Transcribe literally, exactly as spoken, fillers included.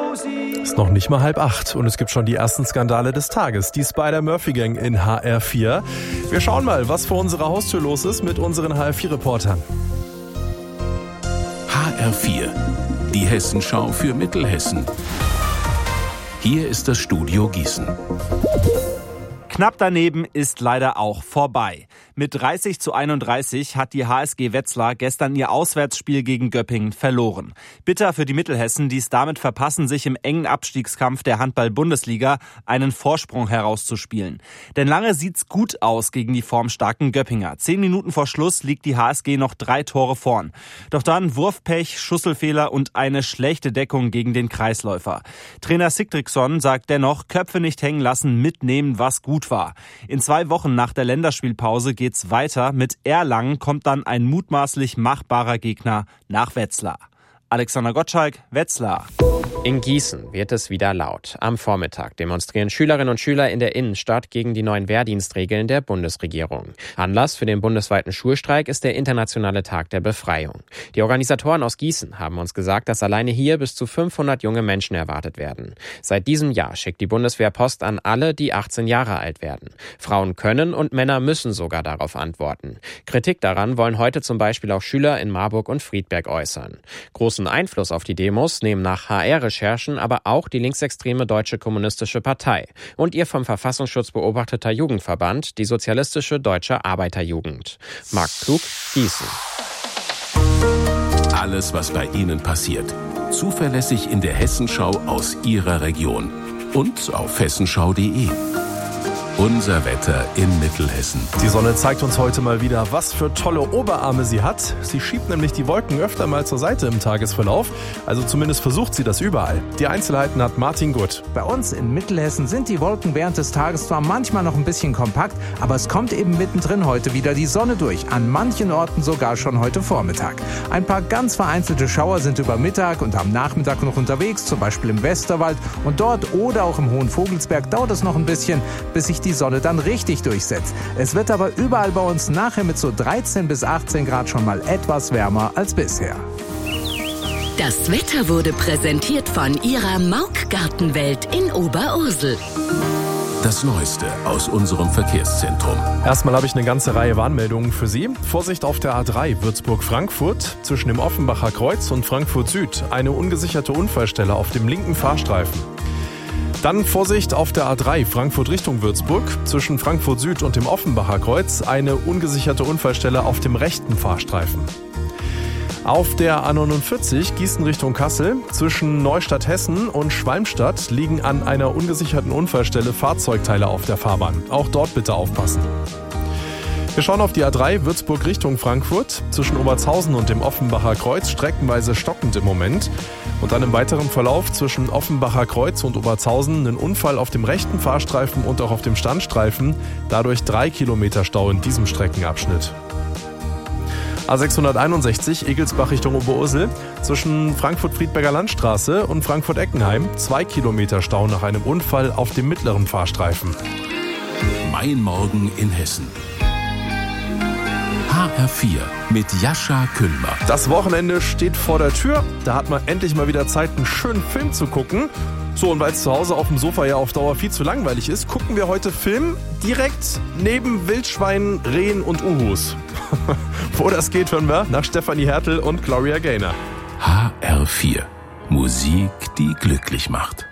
Ist noch nicht mal halb acht und es gibt schon die ersten Skandale des Tages. Die Spider-Murphy-Gang in H R vier. Wir schauen mal, was vor unserer Haustür los ist mit unseren H R vier-Reportern. H R vier, die Hessenschau für Mittelhessen. Hier ist das Studio Gießen. Knapp daneben ist leider auch vorbei. Mit dreißig zu einunddreißig hat die H S G Wetzlar gestern ihr Auswärtsspiel gegen Göppingen verloren. Bitter für die Mittelhessen, die es damit verpassen, sich im engen Abstiegskampf der Handball-Bundesliga einen Vorsprung herauszuspielen. Denn lange sieht's gut aus gegen die formstarken Göppinger. Zehn Minuten vor Schluss liegt die H S G noch drei Tore vorn. Doch dann Wurfpech, Schusselfehler und eine schlechte Deckung gegen den Kreisläufer. Trainer Sigtriksson sagt dennoch, Köpfe nicht hängen lassen, mitnehmen, was gut war. In zwei Wochen nach der Länderspielpause geht's weiter. Mit Erlangen kommt dann ein mutmaßlich machbarer Gegner nach Wetzlar. Alexander Gottschalk, Wetzlar. In Gießen wird es wieder laut. Am Vormittag demonstrieren Schülerinnen und Schüler in der Innenstadt gegen die neuen Wehrdienstregeln der Bundesregierung. Anlass für den bundesweiten Schulstreik ist der Internationale Tag der Befreiung. Die Organisatoren aus Gießen haben uns gesagt, dass alleine hier bis zu fünfhundert junge Menschen erwartet werden. Seit diesem Jahr schickt die Bundeswehr Post an alle, die achtzehn Jahre alt werden. Frauen können und Männer müssen sogar darauf antworten. Kritik daran wollen heute zum Beispiel auch Schüler in Marburg und Friedberg äußern. Großen Einfluss auf die Demos nehmen nach H R-Recherchen aber auch die linksextreme Deutsche Kommunistische Partei und ihr vom Verfassungsschutz beobachteter Jugendverband, die Sozialistische Deutsche Arbeiterjugend. Marc Klug, Gießen. Alles, was bei Ihnen passiert. Zuverlässig in der Hessenschau aus Ihrer Region. Und auf hessenschau punkt de. Unser Wetter in Mittelhessen. Die Sonne zeigt uns heute mal wieder, was für tolle Oberarme sie hat. Sie schiebt nämlich die Wolken öfter mal zur Seite im Tagesverlauf. Also zumindest versucht sie das überall. Die Einzelheiten hat Martin Gutt. Bei uns in Mittelhessen sind die Wolken während des Tages zwar manchmal noch ein bisschen kompakt, aber es kommt eben mittendrin heute wieder die Sonne durch. An manchen Orten sogar schon heute Vormittag. Ein paar ganz vereinzelte Schauer sind über Mittag und am Nachmittag noch unterwegs, zum Beispiel im Westerwald. Und dort oder auch im Hohen Vogelsberg dauert es noch ein bisschen, bis sich die die Sonne dann richtig durchsetzt. Es wird aber überall bei uns nachher mit so dreizehn bis achtzehn Grad schon mal etwas wärmer als bisher. Das Wetter wurde präsentiert von Ihrer Mauk-Gartenwelt in Oberursel. Das Neueste aus unserem Verkehrszentrum. Erstmal habe ich eine ganze Reihe Warnmeldungen für Sie. Vorsicht auf der A drei Würzburg-Frankfurt zwischen dem Offenbacher Kreuz und Frankfurt Süd. Eine ungesicherte Unfallstelle auf dem linken Fahrstreifen. Dann Vorsicht auf der A drei Frankfurt Richtung Würzburg zwischen Frankfurt Süd und dem Offenbacher Kreuz. Eine ungesicherte Unfallstelle auf dem rechten Fahrstreifen. Auf der A neunundvierzig Gießen Richtung Kassel zwischen Neustadt Hessen und Schwalmstadt liegen an einer ungesicherten Unfallstelle Fahrzeugteile auf der Fahrbahn. Auch dort bitte aufpassen. Wir schauen auf die A drei Würzburg Richtung Frankfurt zwischen Obertshausen und dem Offenbacher Kreuz, streckenweise stockend im Moment. Und dann im weiteren Verlauf zwischen Offenbacher Kreuz und Obertshausen einen Unfall auf dem rechten Fahrstreifen und auch auf dem Standstreifen. Dadurch drei Kilometer Stau in diesem Streckenabschnitt. A sechshunderteinundsechzig Egelsbach Richtung Oberursel zwischen Frankfurt-Friedberger Landstraße und Frankfurt-Eckenheim. Zwei Kilometer Stau nach einem Unfall auf dem mittleren Fahrstreifen. Mein Morgen in Hessen. H R vier mit Jascha Küllmer. Das Wochenende steht vor der Tür. Da hat man endlich mal wieder Zeit, einen schönen Film zu gucken. So, und weil es zu Hause auf dem Sofa ja auf Dauer viel zu langweilig ist, gucken wir heute Film direkt neben Wildschweinen, Rehen und Uhus. Wo das geht, hören wir nach Stefanie Hertel und Gloria Gaynor. H R vier. Musik, die glücklich macht.